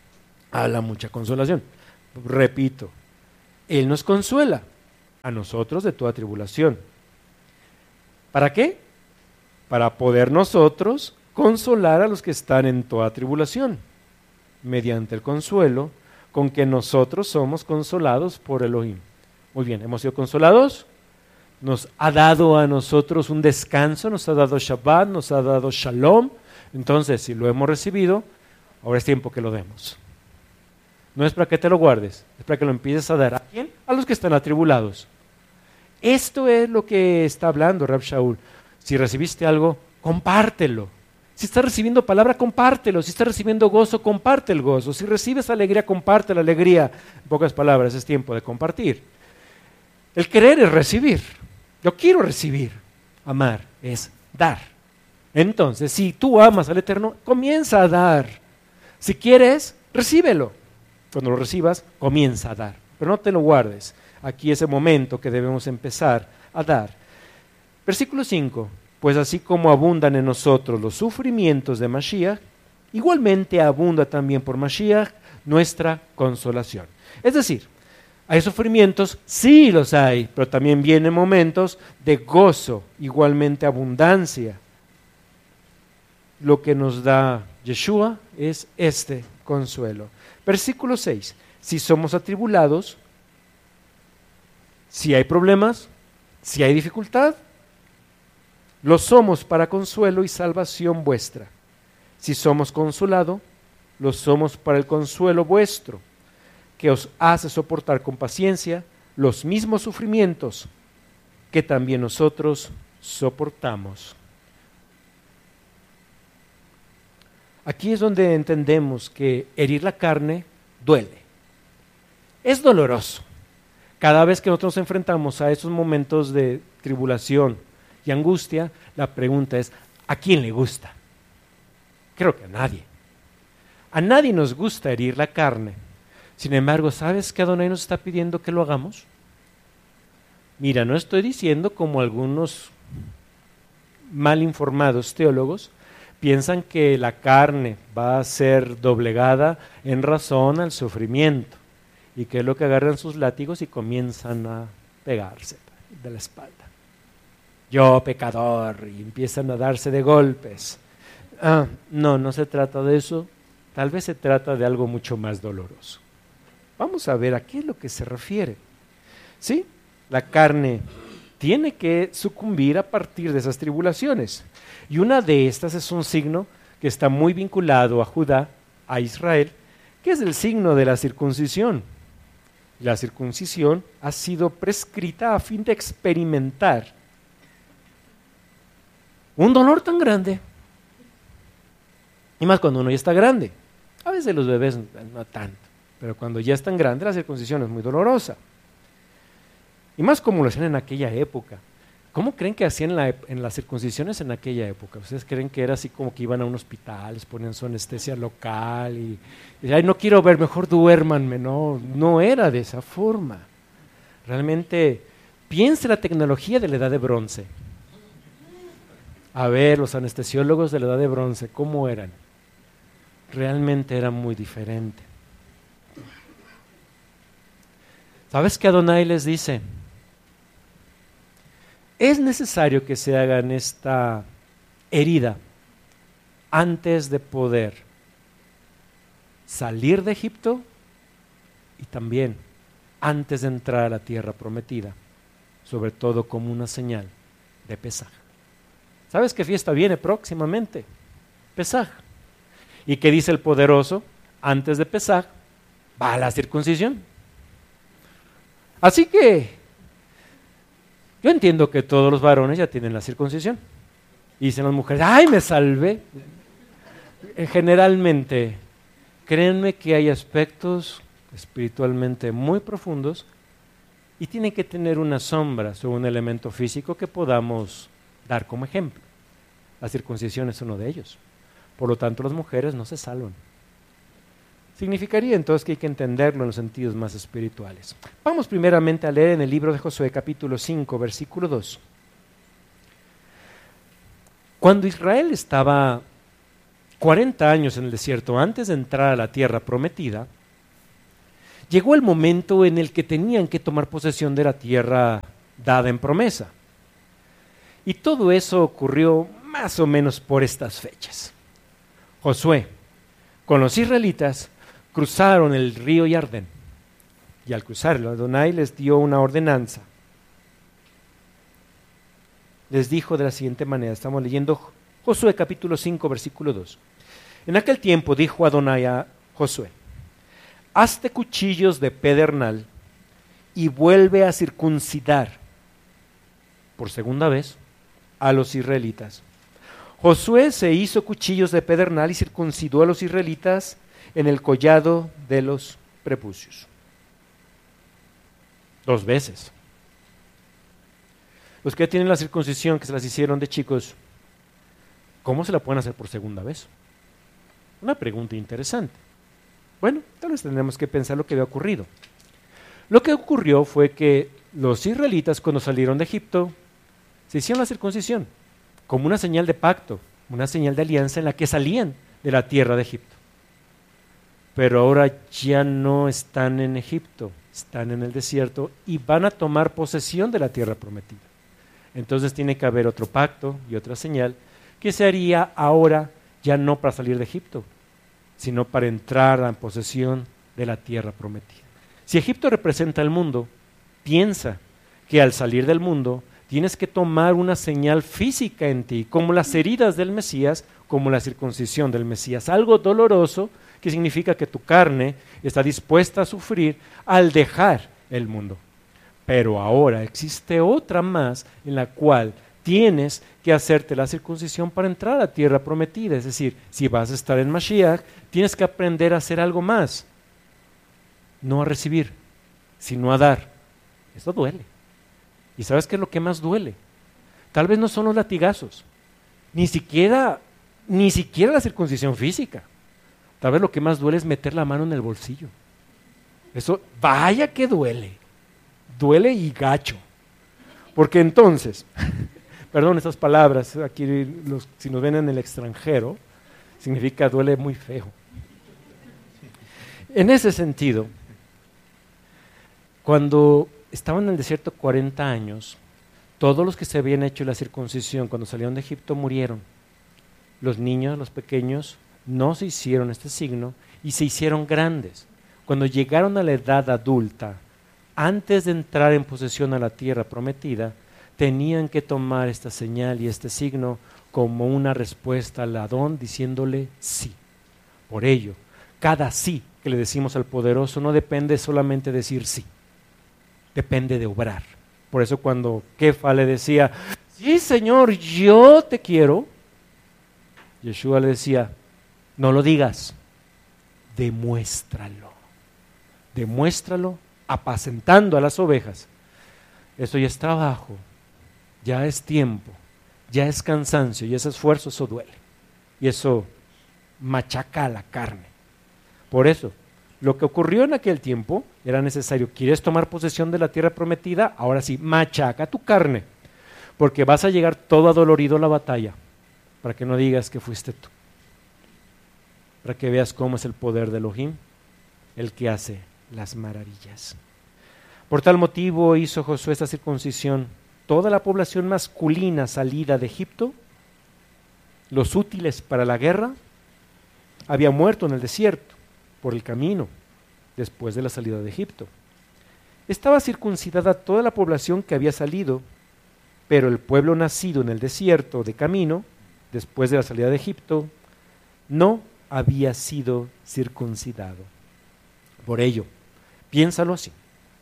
Speaker 1: habla mucha consolación. Repito, Él nos consuela a nosotros de toda tribulación. ¿Para qué? Para poder nosotros consolar a los que están en toda tribulación, mediante el consuelo con que nosotros somos consolados por Elohim. Muy bien, hemos sido consolados, nos ha dado a nosotros un descanso, nos ha dado Shabbat, nos ha dado Shalom. Entonces, si lo hemos recibido, ahora es tiempo que lo demos. No es para que te lo guardes, es para que lo empieces a dar. ¿A quién? A los que están atribulados. Esto es lo que está hablando Rab Shaul. Si recibiste algo, compártelo. Si estás recibiendo palabra, compártelo. Si estás recibiendo gozo, comparte el gozo. Si recibes alegría, comparte la alegría. En pocas palabras, es tiempo de compartir. El querer es recibir. Yo quiero recibir. Amar es dar. Entonces, si tú amas al Eterno, comienza a dar. Si quieres, recíbelo. Cuando lo recibas, comienza a dar. Pero no te lo guardes. Aquí es el momento que debemos empezar a dar. Versículo 5. Pues así como abundan en nosotros los sufrimientos de Mashiach, igualmente abunda también por Mashiach nuestra consolación. Es decir, hay sufrimientos, sí los hay, pero también vienen momentos de gozo, igualmente abundancia. Lo que nos da Yeshua es este consuelo. Versículo 6. Si somos atribulados, si hay problemas, si hay dificultad, lo somos para consuelo y salvación vuestra. Si somos consolado, lo somos para el consuelo vuestro, que os hace soportar con paciencia los mismos sufrimientos que también nosotros soportamos. Aquí es donde entendemos que herir la carne duele. Es doloroso. Cada vez que nosotros nos enfrentamos a esos momentos de tribulación y angustia, la pregunta es, ¿a quién le gusta? Creo que a nadie. A nadie nos gusta herir la carne. Sin embargo, ¿sabes qué Adonai nos está pidiendo que lo hagamos? Mira, no estoy diciendo como algunos mal informados teólogos piensan que la carne va a ser doblegada en razón al sufrimiento y que es lo que agarran sus látigos y comienzan a pegarse de la espalda. Yo pecador, y empiezan a darse de golpes. No se trata de eso, tal vez se trata de algo mucho más doloroso. Vamos a ver a qué es lo que se refiere. ¿Sí? La carne tiene que sucumbir a partir de esas tribulaciones. Y una de estas es un signo que está muy vinculado a Judá, a Israel, que es el signo de la circuncisión. La circuncisión ha sido prescrita a fin de experimentar un dolor tan grande. Y más cuando uno ya está grande. A veces los bebés no tanto, pero cuando ya están grandes la circuncisión es muy dolorosa. Y más como lo hacían en aquella época. ¿Cómo creen que hacían en las circuncisiones en aquella época? ¿Ustedes creen que era así como que iban a un hospital, les ponían su anestesia local y ay, no quiero ver, mejor duérmanme? No era de esa forma. Realmente, piense la tecnología de la edad de bronce. A ver, los anestesiólogos de la edad de bronce, ¿cómo eran? Realmente era muy diferente. ¿Sabes qué Adonai les dice? Es necesario que se hagan esta herida antes de poder salir de Egipto y también antes de entrar a la tierra prometida, sobre todo como una señal de Pesaj. ¿Sabes qué fiesta viene próximamente? Pesaj. ¿Y qué dice el poderoso? Antes de Pesaj va la circuncisión. Así que yo entiendo que todos los varones ya tienen la circuncisión. Y dicen las mujeres, ¡ay, me salvé! Generalmente, créanme que hay aspectos espiritualmente muy profundos y tienen que tener una sombra sobre un elemento físico que podamos dar como ejemplo. La circuncisión es uno de ellos. Por lo tanto, las mujeres no se salvan. Significaría entonces que hay que entenderlo en los sentidos más espirituales. Vamos primeramente a leer en el libro de Josué capítulo 5, versículo 2. Cuando Israel estaba 40 años en el desierto antes de entrar a la tierra prometida, llegó el momento en el que tenían que tomar posesión de la tierra dada en promesa. Y todo eso ocurrió más o menos por estas fechas. Josué, con los israelitas, cruzaron el río Jordán. Y al cruzarlo, Adonai les dio una ordenanza. Les dijo de la siguiente manera, estamos leyendo Josué capítulo 5, versículo 2. En aquel tiempo dijo Adonai a Josué, hazte cuchillos de pedernal y vuelve a circuncidar por segunda vez a los israelitas. Josué se hizo cuchillos de pedernal y circuncidó a los israelitas en el collado de los prepucios. 2 veces. Los que tienen la circuncisión, que se las hicieron de chicos, ¿cómo se la pueden hacer por segunda vez? Una pregunta interesante. Bueno, tal vez tendremos que pensar lo que había ocurrido. Lo que ocurrió fue que los israelitas, cuando salieron de Egipto, se hicieron la circuncisión como una señal de pacto, una señal de alianza en la que salían de la tierra de Egipto. Pero ahora ya no están en Egipto, están en el desierto y van a tomar posesión de la tierra prometida. Entonces tiene que haber otro pacto y otra señal que se haría ahora ya no para salir de Egipto, sino para entrar en posesión de la tierra prometida. Si Egipto representa el mundo, piensa que al salir del mundo tienes que tomar una señal física en ti, como las heridas del Mesías, como la circuncisión del Mesías, algo doloroso que significa que tu carne está dispuesta a sufrir al dejar el mundo. Pero ahora existe otra más en la cual tienes que hacerte la circuncisión para entrar a la tierra prometida. Es decir, si vas a estar en Mashiach, tienes que aprender a hacer algo más. No a recibir, sino a dar. Esto duele. ¿Y sabes qué es lo que más duele? Tal vez no son los latigazos, ni siquiera la circuncisión física. Tal vez lo que más duele es meter la mano en el bolsillo. Eso, vaya que duele. Duele y gacho. Porque entonces, perdón estas palabras, aquí si nos ven en el extranjero, significa duele muy feo. En ese sentido, cuando estaban en el desierto 40 años, todos los que se habían hecho la circuncisión cuando salieron de Egipto murieron. Los niños, los pequeños, no se hicieron este signo y se hicieron grandes. Cuando llegaron a la edad adulta, antes de entrar en posesión a la tierra prometida, tenían que tomar esta señal y este signo como una respuesta al Adón diciéndole sí. Por ello, cada sí que le decimos al poderoso no depende solamente de decir sí, depende de obrar. Por eso cuando Kefa le decía, sí Señor, yo te quiero, Yeshua le decía, no lo digas, demuéstralo. Demuéstralo apacentando a las ovejas. Eso ya es trabajo, ya es tiempo, ya es cansancio y ese esfuerzo, eso duele. Y eso machaca a la carne. Por eso, lo que ocurrió en aquel tiempo era necesario. ¿Quieres tomar posesión de la tierra prometida? Ahora sí, machaca tu carne, porque vas a llegar todo adolorido a la batalla, para que no digas que fuiste tú. Para que veas cómo es el poder de Elohim, el que hace las maravillas. Por tal motivo hizo Josué esta circuncisión. Toda la población masculina salida de Egipto, los útiles para la guerra, había muerto en el desierto, por el camino, después de la salida de Egipto. Estaba circuncidada toda la población que había salido, pero el pueblo nacido en el desierto de camino, después de la salida de Egipto, no había sido circuncidado. Por ello, piénsalo así.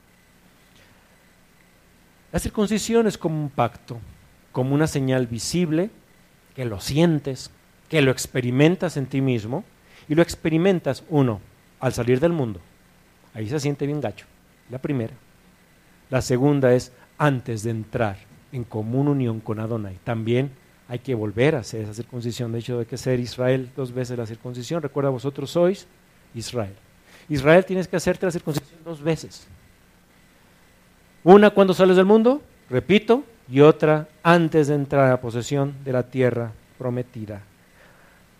Speaker 1: La circuncisión es como un pacto, como una señal visible, que lo sientes, que lo experimentas en ti mismo, y lo experimentas, uno, al salir del mundo. Ahí se siente bien gacho, la primera. La segunda es antes de entrar en común unión con Adonai. También hay que volver a hacer esa circuncisión. De hecho, hay que ser Israel 2 veces la circuncisión. Recuerda, vosotros sois Israel. Israel, tienes que hacerte la circuncisión 2 veces. Una cuando sales del mundo, repito, y otra antes de entrar a la posesión de la tierra prometida.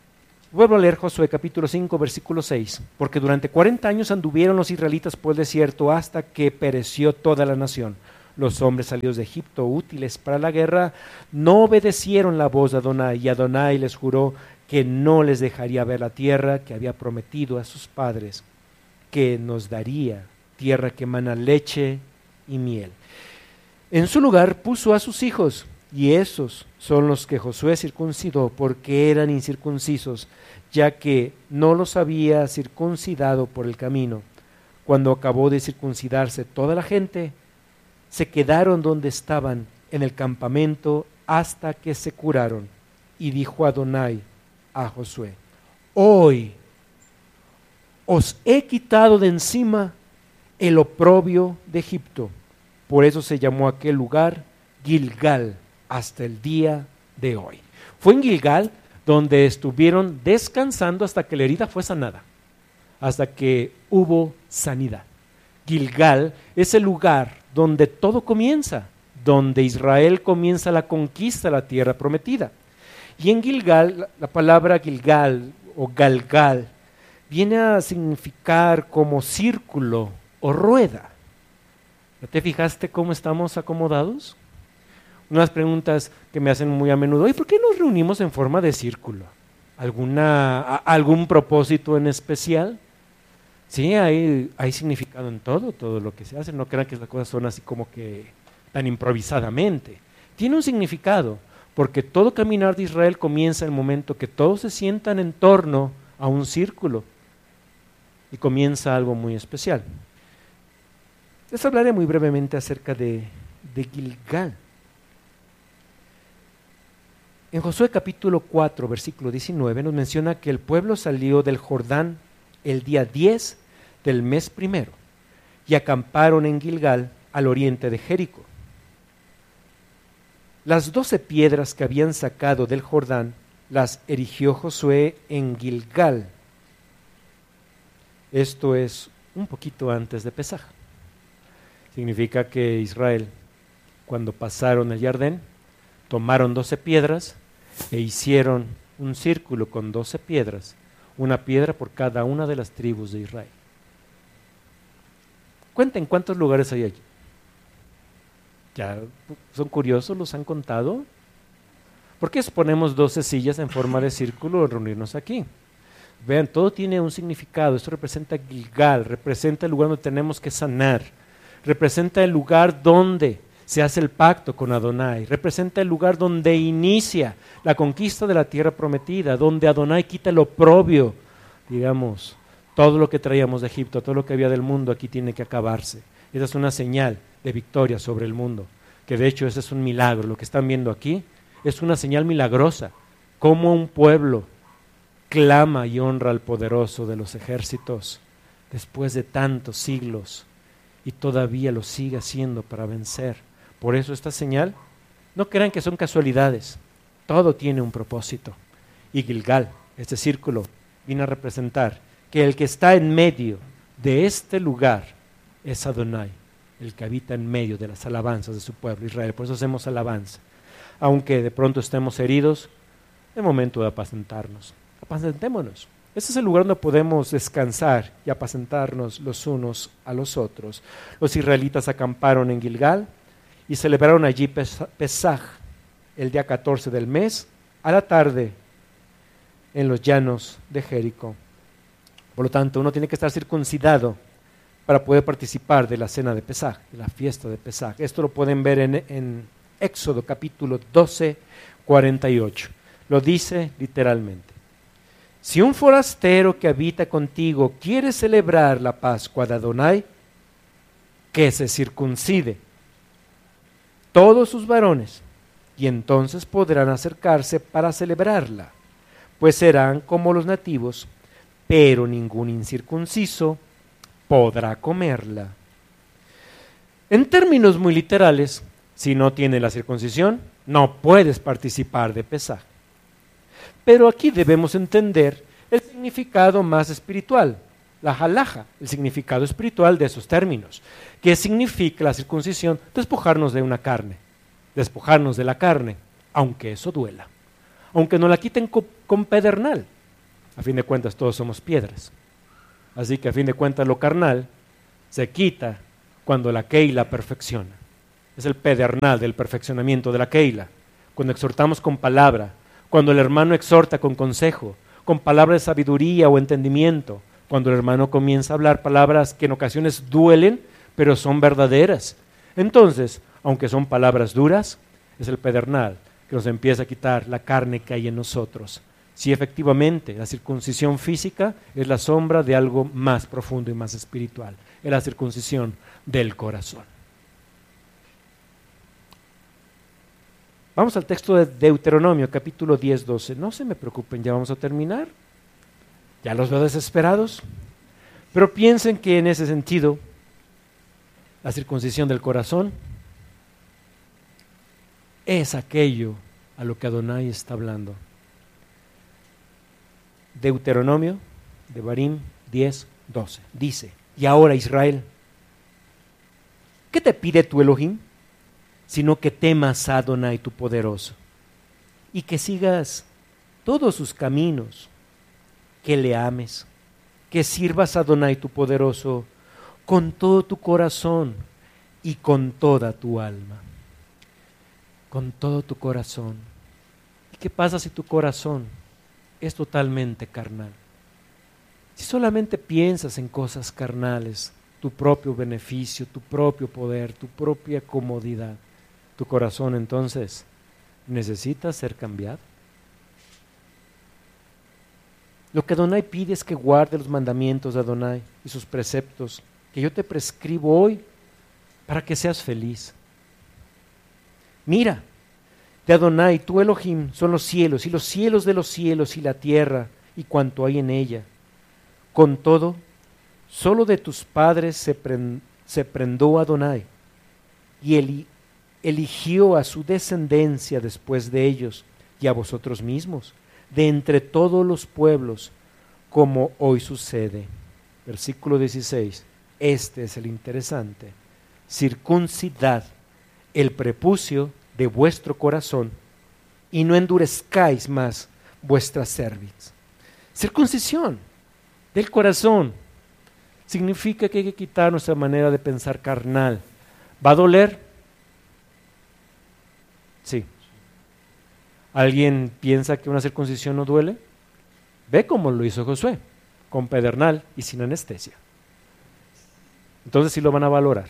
Speaker 1: Vuelvo a leer Josué capítulo 5, versículo 6. Porque durante 40 años anduvieron los israelitas por el desierto hasta que pereció toda la nación. Los hombres salidos de Egipto, útiles para la guerra, no obedecieron la voz de Adonai, y Adonai les juró que no les dejaría ver la tierra que había prometido a sus padres, que nos daría tierra que emana leche y miel. En su lugar puso a sus hijos, y esos son los que Josué circuncidó, porque eran incircuncisos, ya que no los había circuncidado por el camino. Cuando acabó de circuncidarse toda la gente, se quedaron donde estaban en el campamento hasta que se curaron. Y dijo Adonai a Josué: hoy os he quitado de encima el oprobio de Egipto. Por eso se llamó aquel lugar Gilgal hasta el día de hoy. Fue en Gilgal donde estuvieron descansando hasta que la herida fue sanada, hasta que hubo sanidad. Gilgal es el lugar donde todo comienza, donde Israel comienza la conquista de la tierra prometida. Y en Gilgal, la palabra Gilgal o Galgal viene a significar como círculo o rueda. ¿No te fijaste cómo estamos acomodados? Unas preguntas que me hacen muy a menudo: ¿y por qué nos reunimos en forma de círculo? ¿Algún propósito en especial? Sí, hay significado en todo lo que se hace. No crean que las cosas son así como que tan improvisadamente. Tiene un significado, porque todo caminar de Israel comienza en el momento que todos se sientan en torno a un círculo y comienza algo muy especial. Les hablaré muy brevemente acerca de Gilgal. En Josué capítulo 4, versículo 19, nos menciona que el pueblo salió del Jordán el día 10 del mes primero y acamparon en Gilgal, al oriente de Jericó. Las 12 piedras que habían sacado del Jordán las erigió Josué en Gilgal. Esto es un poquito antes de Pesaj. Significa que Israel, cuando pasaron el Jordán, tomaron 12 piedras e hicieron un círculo con 12 piedras, una piedra por cada una de las tribus de Israel. Cuenten cuántos lugares hay allí. ¿Ya son curiosos? ¿Los han contado? ¿Por qué ponemos 12 sillas en forma de círculo al reunirnos aquí? Vean, todo tiene un significado. Esto representa Gilgal, representa el lugar donde tenemos que sanar, representa el lugar donde se hace el pacto con Adonai, representa el lugar donde inicia la conquista de la tierra prometida, donde Adonai quita el oprobio, digamos, todo lo que traíamos de Egipto, todo lo que había del mundo aquí tiene que acabarse. Esa es una señal de victoria sobre el mundo, que de hecho ese es un milagro. Lo que están viendo aquí es una señal milagrosa, como un pueblo clama y honra al poderoso de los ejércitos después de tantos siglos y todavía lo sigue haciendo para vencer. Por eso esta señal, no crean que son casualidades, todo tiene un propósito. Y Gilgal, este círculo, viene a representar que el que está en medio de este lugar es Adonai, el que habita en medio de las alabanzas de su pueblo Israel. Por eso hacemos alabanza. Aunque de pronto estemos heridos, es momento de apacentarnos. Apacentémonos. Este es el lugar donde podemos descansar y apacentarnos los unos a los otros. Los israelitas acamparon en Gilgal y celebraron allí Pesaj, el día 14 del mes, a la tarde, en los llanos de Jericó. Por lo tanto, uno tiene que estar circuncidado para poder participar de la cena de Pesaj, de la fiesta de Pesaj. Esto lo pueden ver en Éxodo capítulo 12, 48. Lo dice literalmente: si un forastero que habita contigo quiere celebrar la Pascua de Adonai, que se circuncide todos sus varones, y entonces podrán acercarse para celebrarla, pues serán como los nativos, pero ningún incircunciso podrá comerla. En términos muy literales, si no tienes la circuncisión, no puedes participar de Pesaj. Pero aquí debemos entender el significado más espiritual, la halaja, el significado espiritual de esos términos. ¿Qué significa la circuncisión? Despojarnos de una carne, despojarnos de la carne, aunque eso duela, aunque nos la quiten con pedernal, A fin de cuentas todos somos piedras. Así que a fin de cuentas lo carnal se quita cuando la keila perfecciona. Es el pedernal del perfeccionamiento de la keila. Cuando exhortamos con palabra, cuando el hermano exhorta con consejo, con palabra de sabiduría o entendimiento, cuando el hermano comienza a hablar palabras que en ocasiones duelen, pero son verdaderas. Entonces, aunque son palabras duras, es el pedernal que nos empieza a quitar la carne que hay en nosotros. Si efectivamente la circuncisión física es la sombra de algo más profundo y más espiritual, es la circuncisión del corazón. Vamos al texto de Deuteronomio, capítulo 10, 12. No se me preocupen, ya vamos a terminar. Ya los veo desesperados. Pero piensen que en ese sentido, la circuncisión del corazón es aquello a lo que Adonai está hablando. Deuteronomio, Devarim 10, 12. Dice, y ahora Israel, ¿qué te pide tu Elohim? Sino que temas a Adonai tu poderoso y que sigas todos sus caminos, que le ames, que sirvas a Adonai tu poderoso con todo tu corazón y con toda tu alma. Con todo tu corazón. ¿Y qué pasa si tu corazón es totalmente carnal? Si solamente piensas en cosas carnales, tu propio beneficio, tu propio poder, tu propia comodidad, tu corazón entonces necesita ser cambiado. Lo que Adonai pide es que guarde los mandamientos de Adonai y sus preceptos que yo te prescribo hoy para que seas feliz. Mira, de Adonai, tu Elohim, son los cielos y los cielos de los cielos y la tierra y cuanto hay en ella. Con todo, solo de tus padres se prendó Adonai y eligió a su descendencia después de ellos y a vosotros mismos, de entre todos los pueblos, como hoy sucede. Versículo 16, este es el interesante. Circuncidad el prepucio de vuestro corazón y no endurezcáis más vuestra cerviz. Circuncisión del corazón significa que hay que quitar nuestra manera de pensar carnal. ¿Va a doler? Sí. ¿Alguien piensa que una circuncisión no duele? Ve cómo lo hizo Josué, con pedernal y sin anestesia. Entonces sí lo van a valorar.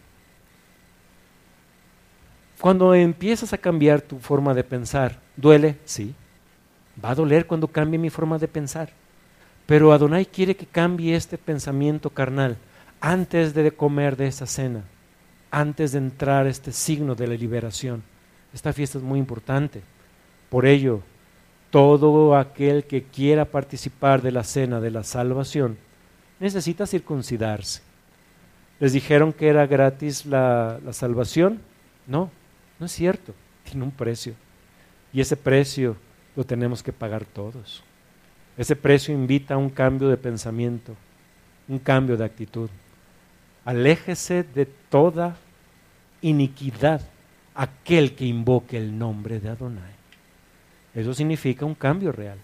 Speaker 1: Cuando empiezas a cambiar tu forma de pensar, ¿duele? Sí. Va a doler cuando cambie mi forma de pensar. Pero Adonai quiere que cambie este pensamiento carnal antes de comer de esa cena, antes de entrar este signo de la liberación. Esta fiesta es muy importante. Por ello, todo aquel que quiera participar de la cena de la salvación necesita circuncidarse. ¿Les dijeron que era gratis la salvación? No, no es cierto. Tiene un precio. Y ese precio lo tenemos que pagar todos. Ese precio invita a un cambio de pensamiento, un cambio de actitud. Aléjese de toda iniquidad aquel que invoque el nombre de Adonai. Eso significa un cambio real.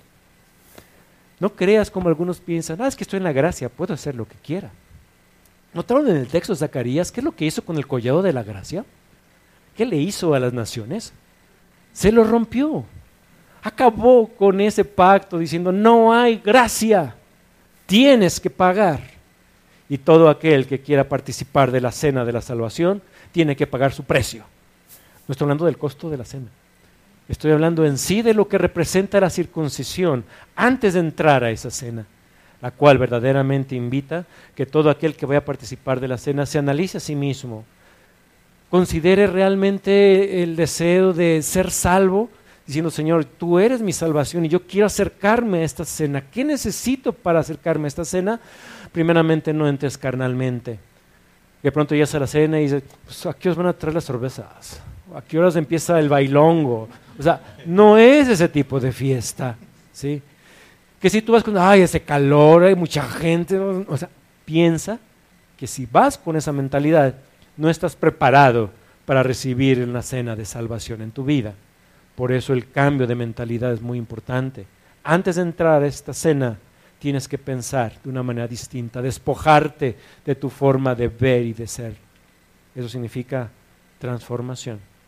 Speaker 1: No creas como algunos piensan, es que estoy en la gracia, puedo hacer lo que quiera. ¿Notaron en el texto de Zacarías qué es lo que hizo con el collado de la gracia? ¿Qué le hizo a las naciones? Se lo rompió. Acabó con ese pacto diciendo, no hay gracia, tienes que pagar. Y todo aquel que quiera participar de la cena de la salvación tiene que pagar su precio. No estoy hablando del costo de la cena. Estoy hablando en sí de lo que representa la circuncisión antes de entrar a esa cena, la cual verdaderamente invita que todo aquel que vaya a participar de la cena se analice a sí mismo, considere realmente el deseo de ser salvo, diciendo, Señor, tú eres mi salvación y yo quiero acercarme a esta cena. ¿Qué necesito para acercarme a esta cena? Primeramente, no entres carnalmente. De pronto ya a la cena y dices, pues, ¿a qué os van a traer las cervezas? ¿A qué horas empieza el bailongo? O sea, no es ese tipo de fiesta, ¿sí? Que si tú vas con, ese calor, hay mucha gente, o sea, piensa que si vas con esa mentalidad, no estás preparado para recibir una cena de salvación en tu vida. Por eso el cambio de mentalidad es muy importante. antes de entrar a esta cena, tienes que pensar de una manera distinta, despojarte de tu forma de ver y de ser. Eso significa transformación.